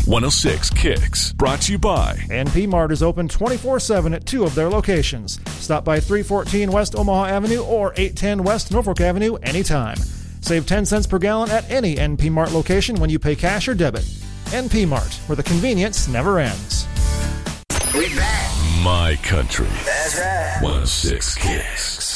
106 Kicks, brought to you by NP Mart is open 24/7 at 2 of their locations. Stop by 314 West Omaha Avenue or 810 West Norfolk Avenue anytime. Save 10 cents per gallon at any NP Mart location when you pay cash or debit. NP Mart, where the convenience never ends. We back. My Country. That's right. 106 Kicks.